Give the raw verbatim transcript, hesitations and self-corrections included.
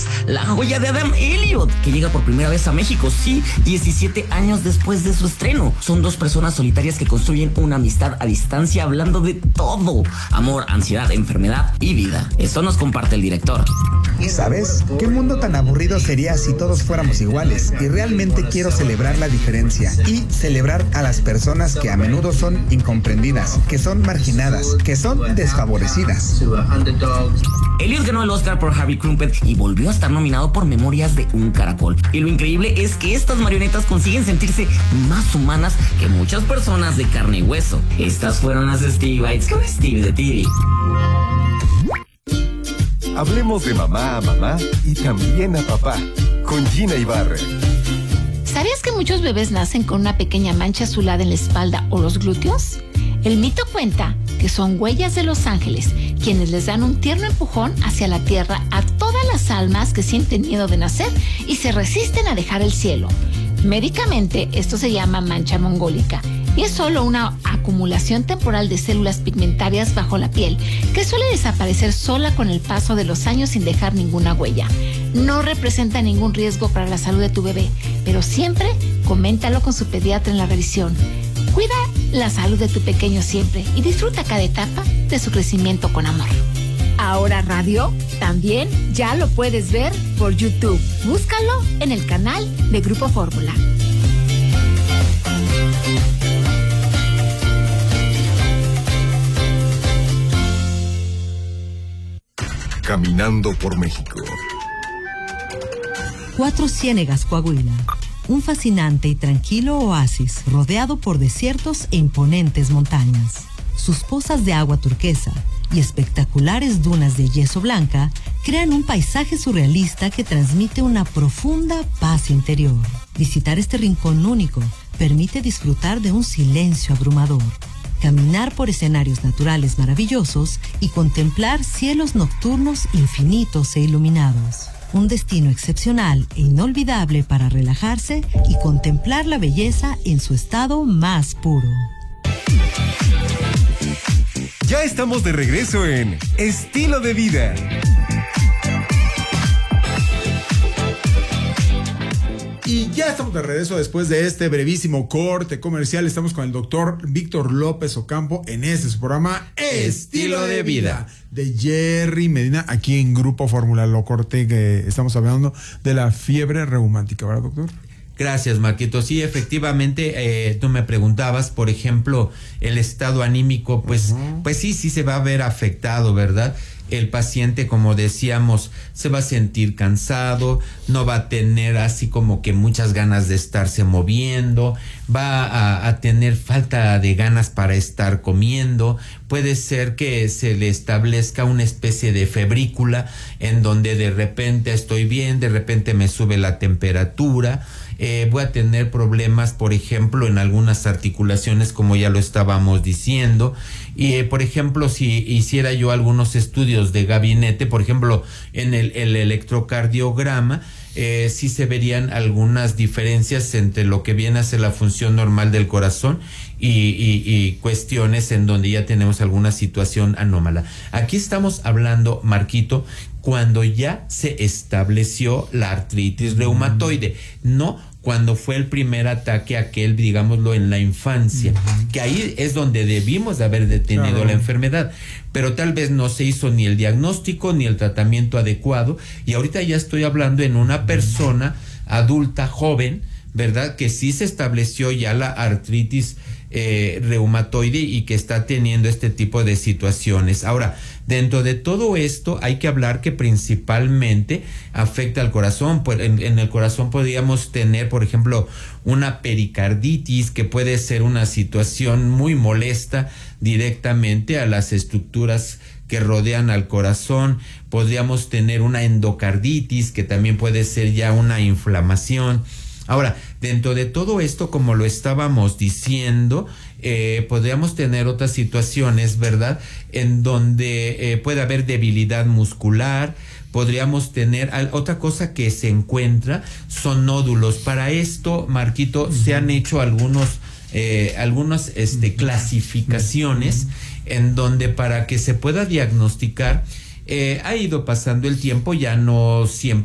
la joya de Adam Elliot, que llega por primera vez a México, sí, diecisiete años después de su estreno. Son dos personas solitarias que construyen una amistad a distancia hablando de todo: amor, ansiedad, enfermedad y vida. Esto nos comparte el director. ¿Sabes? ¿Qué mundo tan aburrido sería si todos fuéramos iguales? Y realmente quiero celebrar la diferencia y celebrar a las personas que a menudo son incomprendidas, que son marginadas, que son desfavorecidas. Elliot ganó el Oscar por Harvey Crumpet y volvió a estar nominado por Memorias de un Caracol. Y lo increíble es que estas marionetas consiguen sentirse más humanas que muchas personas de carne y hueso. Estas fueron las Stevie Bites con Stevie de T V. Hablemos de mamá a mamá y también a papá, con Gina Ibarra. ¿Sabías que muchos bebés nacen con una pequeña mancha azulada en la espalda o los glúteos? El mito cuenta que son huellas de los ángeles, quienes les dan un tierno empujón hacia la tierra a todas las almas que sienten miedo de nacer y se resisten a dejar el cielo. Médicamente, esto se llama mancha mongólica y es solo una acumulación temporal de células pigmentarias bajo la piel que suele desaparecer sola con el paso de los años sin dejar ninguna huella. No representa ningún riesgo para la salud de tu bebé, pero siempre coméntalo con su pediatra en la revisión. Cuida la salud de tu pequeño siempre y disfruta cada etapa de su crecimiento con amor. Ahora Radio también ya lo puedes ver por YouTube. Búscalo en el canal de Grupo Fórmula. Caminando por México. Cuatro Ciénegas, Coahuila. Un fascinante y tranquilo oasis rodeado por desiertos e imponentes montañas. Sus pozas de agua turquesa y espectaculares dunas de yeso blanca crean un paisaje surrealista que transmite una profunda paz interior. Visitar este rincón único permite disfrutar de un silencio abrumador, caminar por escenarios naturales maravillosos y contemplar cielos nocturnos infinitos e iluminados. Un destino excepcional e inolvidable para relajarse y contemplar la belleza en su estado más puro. Ya estamos de regreso en Estilo de Vida. Y ya estamos de regreso después de este brevísimo corte comercial. Estamos con el doctor Víctor López Ocampo en este su programa Estilo de Vida de Jerry Medina, aquí en Grupo Fórmula. Lo corté, que estamos hablando de la fiebre reumática, ¿verdad, doctor? Gracias, Marquito. Sí, efectivamente, eh, tú me preguntabas, por ejemplo, el estado anímico, pues, uh-huh. pues sí, sí se va a ver afectado, ¿verdad? El paciente, como decíamos, se va a sentir cansado, no va a tener así como que muchas ganas de estarse moviendo, va a, a tener falta de ganas para estar comiendo, puede ser que se le establezca una especie de febrícula en donde de repente estoy bien, de repente me sube la temperatura. Eh, voy a tener problemas, por ejemplo, en algunas articulaciones, como ya lo estábamos diciendo. Y, eh, por ejemplo, si hiciera yo algunos estudios de gabinete, por ejemplo, en el, el electrocardiograma, eh, sí se verían algunas diferencias entre lo que viene a ser la función normal del corazón y, y, y cuestiones en donde ya tenemos alguna situación anómala. Aquí estamos hablando, Marquito, cuando ya se estableció la artritis reumatoide, no cuando fue el primer ataque aquel, digámoslo, en la infancia, uh-huh. que ahí es donde debimos de haber detenido claro. la enfermedad, pero tal vez no se hizo ni el diagnóstico ni el tratamiento adecuado, y ahorita ya estoy hablando en una persona adulta, joven, ¿verdad?, que sí se estableció ya la artritis eh, reumatoide y que está teniendo este tipo de situaciones. Ahora, dentro de todo esto hay que hablar que principalmente afecta al corazón. Pues en, en el corazón podríamos tener, por ejemplo, una pericarditis, que puede ser una situación muy molesta directamente a las estructuras que rodean al corazón. Podríamos tener una endocarditis, que también puede ser ya una inflamación. Ahora, dentro de todo esto, como lo estábamos diciendo, eh, podríamos tener otras situaciones, ¿verdad?, en donde eh, puede haber debilidad muscular. Podríamos tener otra cosa que se encuentra, son nódulos. Para esto, Marquito, uh-huh. se han hecho algunos eh, algunas este, uh-huh. clasificaciones uh-huh. en donde para que se pueda diagnosticar, eh, ha ido pasando el tiempo, ya no siempre